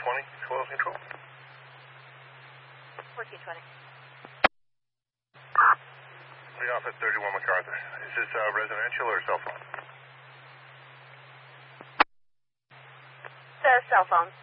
1420, Swells Control. 1420. Lead off at 31 MacArthur. Is this residential or cell phone? The cell phone.